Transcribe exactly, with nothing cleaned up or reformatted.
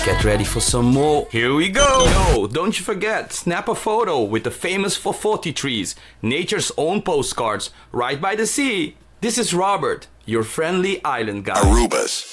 Get ready for some more. Here we go! Yo, don't you forget, snap a photo with the famous Fofoti trees, nature's own postcards, right by the sea. This is Robert, your friendly island guy. Arubas.